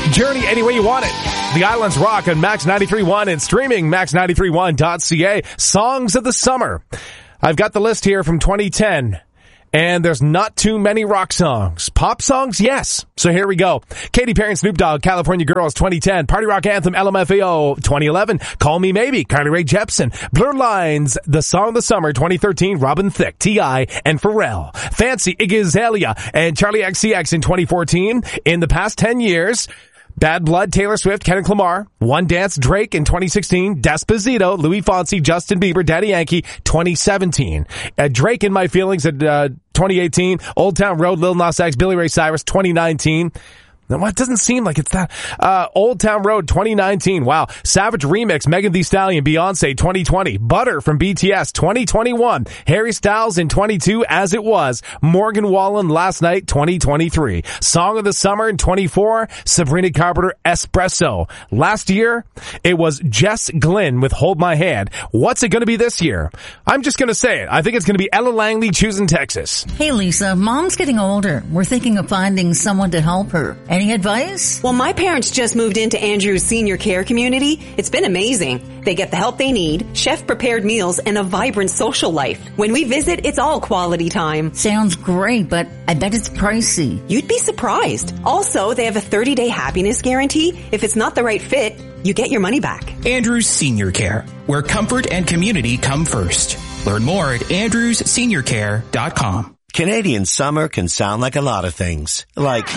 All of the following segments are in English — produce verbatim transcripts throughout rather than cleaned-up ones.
Journey any way you want it. The Islands Rock on Max ninety-three point one and streaming max ninety-three point one dot c a. Songs of the Summer. I've got the list here from twenty ten. And there's not too many rock songs. Pop songs, yes. So here we go. Katy Perry and Snoop Dogg, California Girls, twenty ten. Party rock anthem, L M F A O, twenty eleven. Call Me Maybe, Carly Rae Jepsen. Blurred Lines, The Song of the Summer, twenty thirteen. Robin Thicke, T I and Pharrell. Fancy, Iggy Azalea and Charlie X C X in twenty fourteen. In the past ten years... Bad Blood, Taylor Swift, Kendrick Lamar. One Dance, Drake in twenty sixteen. Despacito, Louis Fonsi, Justin Bieber, Daddy Yankee, twenty seventeen. Uh, Drake in My Feelings at uh, twenty eighteen. Old Town Road, Lil Nas X, Billy Ray Cyrus, twenty nineteen. No, it doesn't seem like it's that. Uh, Old Town Road, twenty nineteen. Wow. Savage Remix, Megan Thee Stallion, Beyonce, twenty twenty. Butter from B T S, twenty twenty-one. Harry Styles in twenty-two, As It Was. Morgan Wallen, Last Night, twenty twenty-three. Song of the Summer in twenty-four, Sabrina Carpenter, Espresso. Last year, it was Jess Glynn with Hold My Hand. What's it going to be this year? I'm just going to say it. I think it's going to be Ella Langley, Choosing Texas. Hey, Lisa, Mom's getting older. We're thinking of finding someone to help her. Any advice? Well, my parents just moved into Andrew's senior care community. It's been amazing. They get the help they need, chef-prepared meals, and a vibrant social life. When we visit, it's all quality time. Sounds great, but I bet it's pricey. You'd be surprised. Also, they have a thirty-day happiness guarantee. If it's not the right fit, you get your money back. Andrew's Senior Care, where comfort and community come first. Learn more at andrews senior care dot com. Canadian summer can sound like a lot of things. Like...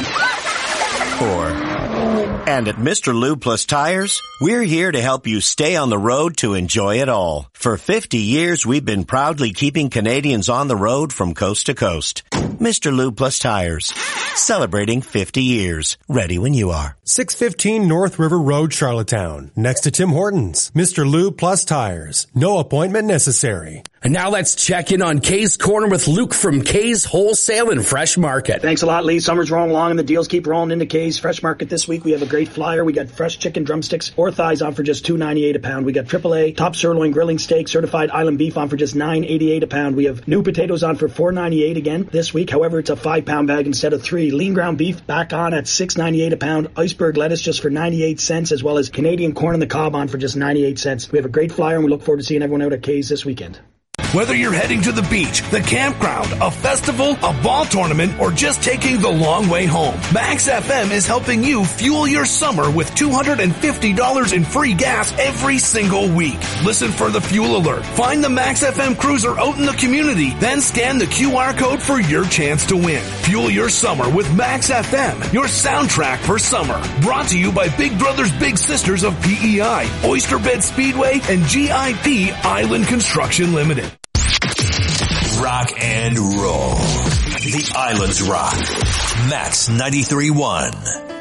Or, and at Mister Lube Plus Tires, we're here to help you stay on the road to enjoy it all. For fifty years, we've been proudly keeping Canadians on the road from coast to coast. Mister Lube Plus Tires, celebrating fifty years. Ready when you are. six fifteen North River Road, Charlottetown, next to Tim Hortons. Mister Lube Plus Tires, no appointment necessary. And now let's check in on Kay's Corner with Luke from Kay's Wholesale and Fresh Market. Thanks a lot, Lee. Summer's rolling along and the deals keep rolling into Kay's Fresh Market this week. We have a great flyer. We got fresh chicken drumsticks or thighs on for just two ninety-eight a pound. We got triple A top sirloin grilling steak, certified island beef on for just nine eighty-eight a pound. We have new potatoes on for four ninety-eight again this week. However, it's a five pound bag instead of three. Lean ground beef back on at six ninety-eight a pound. Iceberg lettuce just for ninety-eight cents, as well as Canadian corn on the cob on for just ninety-eight cents. We have a great flyer and we look forward to seeing everyone out at Kay's this weekend. Whether you're heading to the beach, the campground, a festival, a ball tournament, or just taking the long way home, Max F M is helping you fuel your summer with two hundred fifty dollars in free gas every single week. Listen for the fuel alert. Find the Max F M cruiser out in the community, then scan the Q R code for your chance to win. Fuel your summer with Max F M, your soundtrack for summer. Brought to you by Big Brothers Big Sisters of P E I, Oyster Bed Speedway, and G I P Island Construction Limited. Rock and roll. The Islands Rock. Max ninety-three point one.